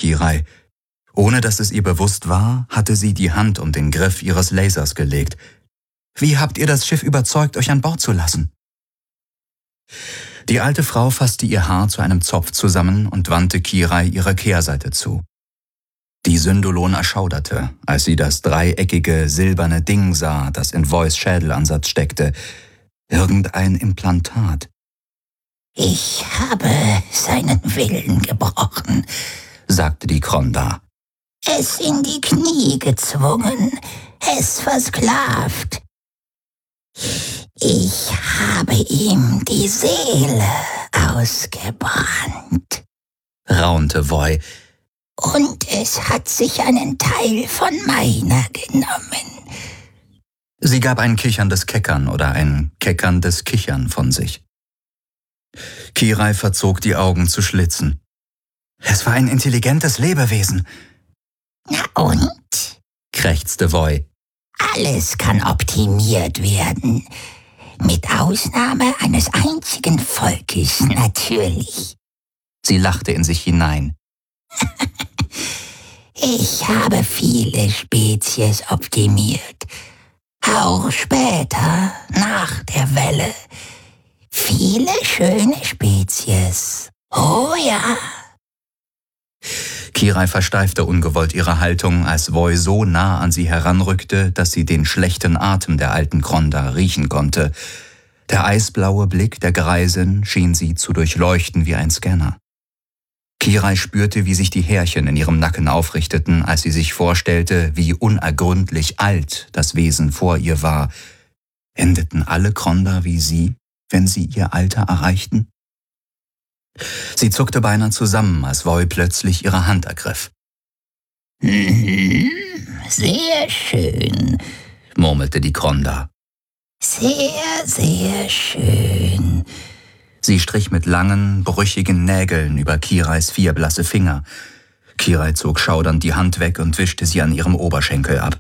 Kirai. Ohne dass es ihr bewusst war, hatte sie die Hand um den Griff ihres Lasers gelegt. »Wie habt ihr das Schiff überzeugt, euch an Bord zu lassen?« Die alte Frau fasste ihr Haar zu einem Zopf zusammen und wandte Kirai ihre Kehrseite zu. Die Syndolon erschauderte, als sie das dreieckige, silberne Ding sah, das in Vois Schädelansatz steckte. Irgendein Implantat. »Ich habe seinen Willen gebrochen«, sagte die Kronda. »Es in die Knie gezwungen, es versklavt. Ich habe ihm die Seele ausgebrannt«, raunte Voi. »Und es hat sich einen Teil von meiner genommen.« Sie gab ein kicherndes Keckern oder ein keckerndes Kichern von sich. Kirai verzog die Augen zu Schlitzen. »Es war ein intelligentes Lebewesen.« »Na und?«, krächzte Voi. »Alles kann optimiert werden. Mit Ausnahme eines einzigen Volkes natürlich.« Sie lachte in sich hinein. »Ich habe viele Spezies optimiert. Auch später, nach der Welle. Viele schöne Spezies. Oh ja.« Kirai versteifte ungewollt ihre Haltung, als Voi so nah an sie heranrückte, dass sie den schlechten Atem der alten Kronda riechen konnte. Der eisblaue Blick der Greisin schien sie zu durchleuchten wie ein Scanner. Kirai spürte, wie sich die Härchen in ihrem Nacken aufrichteten, als sie sich vorstellte, wie unergründlich alt das Wesen vor ihr war. Endeten alle Kronda wie sie, wenn sie ihr Alter erreichten? Sie zuckte beinahe zusammen, als Voi plötzlich ihre Hand ergriff. Sehr schön«, murmelte die Kronda. »Sehr, sehr schön.« Sie strich mit langen, brüchigen Nägeln über Kirais 4 blasse Finger. Kirai zog schaudernd die Hand weg und wischte sie an ihrem Oberschenkel ab.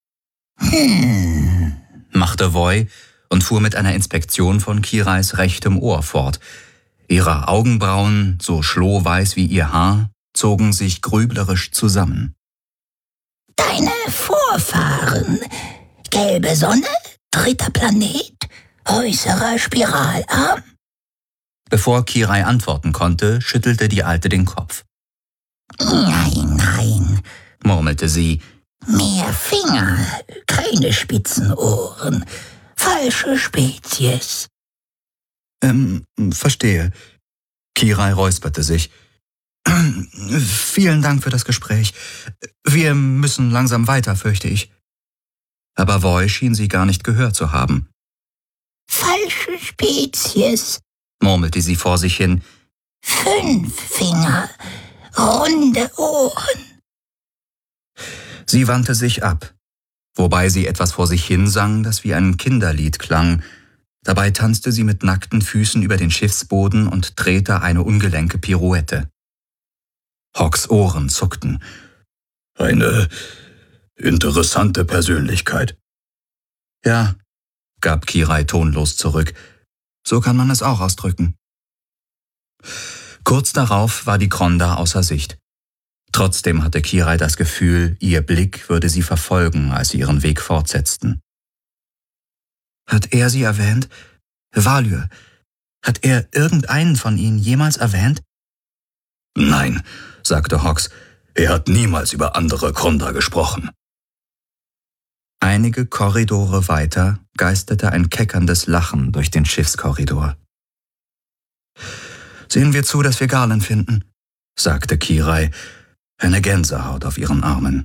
Machte Voi und fuhr mit einer Inspektion von Kirais rechtem Ohr fort. Ihre Augenbrauen, so schlohweiß wie ihr Haar, zogen sich grüblerisch zusammen. »Deine Vorfahren. Gelbe Sonne, 3. Planet, äußerer Spiralarm.« Bevor Kirai antworten konnte, schüttelte die Alte den Kopf. »Nein«, murmelte sie. »Mehr Finger, keine spitzen Ohren. Falsche Spezies.« Verstehe. Kirai räusperte sich. Vielen Dank für das Gespräch. Wir müssen langsam weiter, fürchte ich. Aber Voi schien sie gar nicht gehört zu haben. »Falsche Spezies«, murmelte sie vor sich hin. 5 Finger, runde Ohren. Sie wandte sich ab, wobei sie etwas vor sich hin sang, das wie ein Kinderlied klang. Dabei tanzte sie mit nackten Füßen über den Schiffsboden und drehte eine ungelenke Pirouette. Hawks Ohren zuckten. »Eine interessante Persönlichkeit.« »Ja«, gab Kirai tonlos zurück. »So kann man es auch ausdrücken.« Kurz darauf war die Kronda außer Sicht. Trotzdem hatte Kirai das Gefühl, ihr Blick würde sie verfolgen, als sie ihren Weg fortsetzten. »Hat er sie erwähnt? Valyr, hat er irgendeinen von ihnen jemals erwähnt?« »Nein«, sagte Hawks, »er hat niemals über andere Kronda gesprochen.« Einige Korridore weiter geisterte ein keckerndes Lachen durch den Schiffskorridor. »Sehen wir zu, dass wir Garland finden«, sagte Kirai, eine Gänsehaut auf ihren Armen.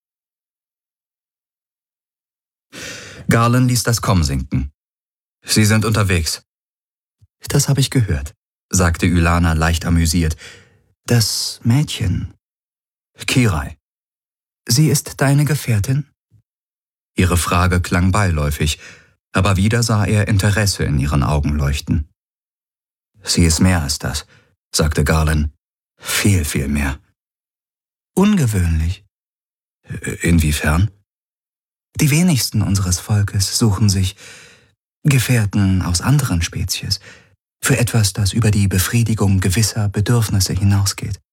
Garland ließ das Komm sinken. »Sie sind unterwegs.« »Das habe ich gehört«, sagte Ylana leicht amüsiert. »Das Mädchen. Kirai. Sie ist deine Gefährtin?« Ihre Frage klang beiläufig, aber wieder sah er Interesse in ihren Augen leuchten. »Sie ist mehr als das«, sagte Garland. »Viel, viel mehr.« »Ungewöhnlich.« »Inwiefern?« »Die wenigsten unseres Volkes suchen sich Gefährten aus anderen Spezies für etwas, das über die Befriedigung gewisser Bedürfnisse hinausgeht.«